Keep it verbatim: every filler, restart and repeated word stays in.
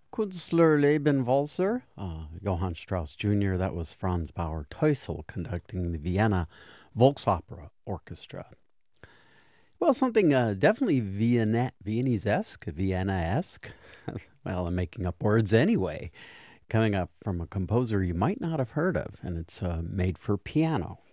Künstlerlebenwalzer, uh, Johann Strauss Junior That was Franz Bauer Teusel conducting the Vienna Volksopera Orchestra. Well, something uh, definitely Vienna, Viennese-esque, Vienna-esque. Well, I'm making up words anyway. Coming up from a composer you might not have heard of, and it's uh, made for piano.